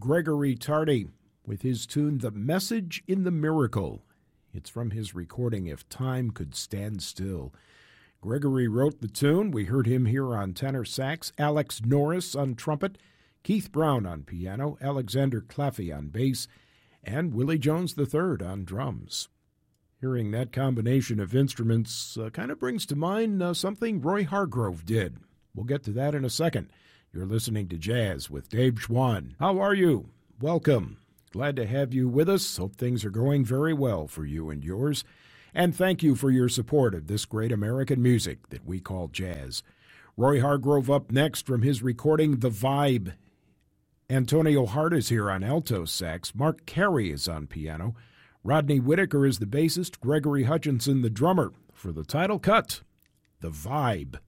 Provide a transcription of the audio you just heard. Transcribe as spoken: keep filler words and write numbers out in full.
Gregory Tardy with his tune The Message in the Miracle. It's from his recording If Time Could Stand Still. Gregory wrote the tune. We heard him here on tenor sax, Alex Norris on trumpet, Keith Brown on piano, Alexander Claffey on bass, and Willie Jones the third on drums. Hearing that combination of instruments uh, kind of brings to mind uh, something Roy Hargrove did. We'll get to that in a second. You're listening to Jazz with Dave Schwann. How are you? Welcome. Glad to have you with us. Hope things are going very well for you and yours. And thank you for your support of this great American music that we call jazz. Roy Hargrove up next from his recording The Vibe. Antonio Hart is here on alto sax. Mark Carey is on piano. Rodney Whitaker is the bassist. Gregory Hutchinson the drummer for the title cut, The Vibe.